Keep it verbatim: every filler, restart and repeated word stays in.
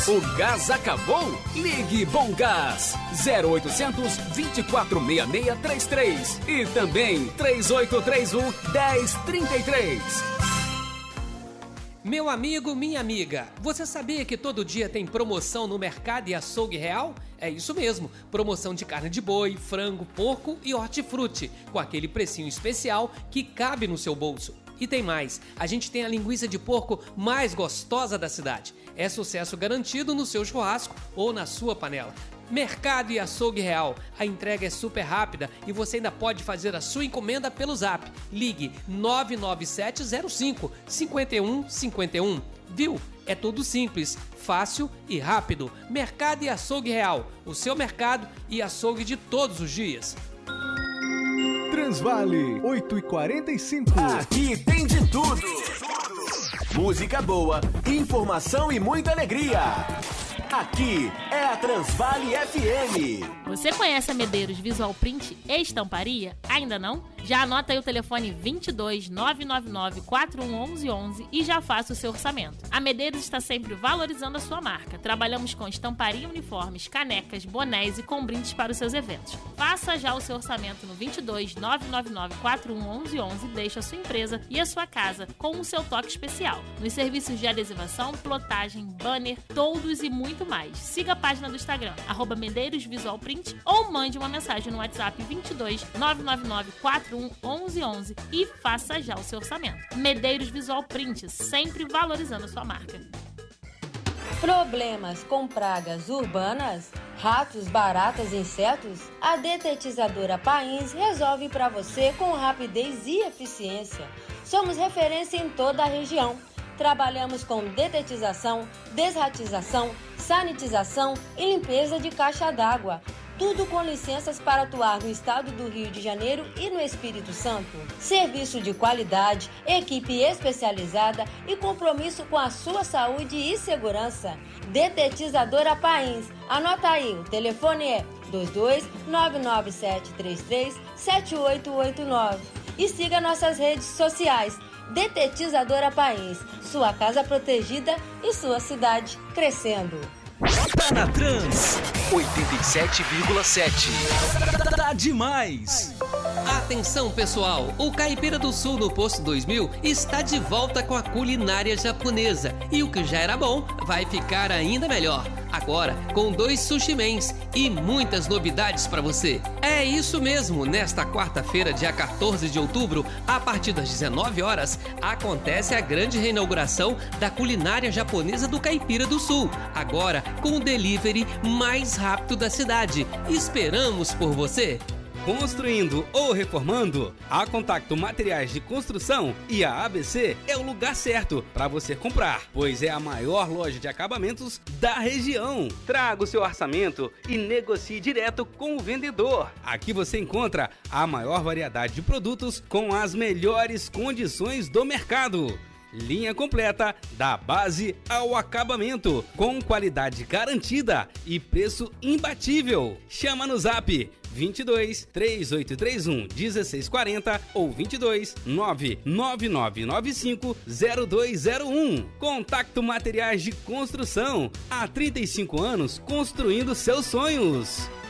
O gás acabou? Ligue Bom Gás zero oitocentos, vinte e quatro, sessenta e seis, trinta e três e também três oito três um, dez trinta e três. Meu amigo, minha amiga, você sabia que todo dia tem promoção no Mercado e Açougue Real? É isso mesmo, promoção de carne de boi, frango, porco e hortifruti, com aquele precinho especial que cabe no seu bolso. E tem mais, a gente tem a linguiça de porco mais gostosa da cidade. É sucesso garantido no seu churrasco ou na sua panela. Mercado e Açougue Real. A entrega é super rápida e você ainda pode fazer a sua encomenda pelo Zap. Ligue nove nove sete zero cinco, cinco um cinco um. Viu? É tudo simples, fácil e rápido. Mercado e Açougue Real. O seu mercado e açougue de todos os dias. Transvale, oito e quarenta e cinco. Aqui tem de tudo. Música boa, informação e muita alegria. Aqui é a Transvale F M. Você conhece a Medeiros Visual Print e Estamparia? Ainda não? Já anota aí o telefone vinte e dois, nove nove nove, quatro um um um, onze e já faça o seu orçamento. A Medeiros está sempre valorizando a sua marca. Trabalhamos com estamparia, uniformes, canecas, bonés e com brindes para os seus eventos. Faça já o seu orçamento no vinte e dois, nove nove nove, quatro um um um, onze e deixe a sua empresa e a sua casa com o seu toque especial. Nos serviços de adesivação, plotagem, banner, toldos e muito mais. Siga a página do Instagram, arroba Medeiros Visual Print, ou mande uma mensagem no WhatsApp vinte e dois, nove nove nove, quatro um um um, onze e faça já o seu orçamento. Medeiros Visual Print, sempre valorizando a sua marca. Problemas com pragas urbanas? Ratos, baratas e insetos? A detetizadora Pains resolve para você com rapidez e eficiência. Somos referência em toda a região. Trabalhamos com detetização, desratização, sanitização e limpeza de caixa d'água. Tudo com licenças para atuar no estado do Rio de Janeiro e no Espírito Santo. Serviço de qualidade, equipe especializada e compromisso com a sua saúde e segurança. Detetizadora Pains. Anota aí, o telefone é dois dois, nove nove sete três três, sete oito oito nove. E siga nossas redes sociais. Detetizadora Pains. Sua casa protegida e sua cidade crescendo. Tá na Trans oitenta e sete vírgula sete. Tá demais! Atenção, pessoal! O Caipira do Sul no Posto dois mil está de volta com a culinária japonesa. E o que já era bom vai ficar ainda melhor. Agora com dois sushi mens e muitas novidades para você. É isso mesmo, nesta quarta-feira, dia quatorze de outubro, a partir das dezenove horas, acontece a grande reinauguração da culinária japonesa do Caipira do Sul. Agora com o delivery mais rápido da cidade. Esperamos por você! Construindo ou reformando? A Contacto Materiais de Construção e a A B C é o lugar certo para você comprar, pois é a maior loja de acabamentos da região. Traga o seu orçamento e negocie direto com o vendedor. Aqui você encontra a maior variedade de produtos com as melhores condições do mercado. Linha completa da base ao acabamento, com qualidade garantida e preço imbatível. Chama no Zap vinte e dois, três oito três um, um seis quatro zero ou vinte e dois, nove nove nove nove cinco, zero dois zero um. Contacto Materiais de Construção. Há trinta e cinco anos construindo seus sonhos.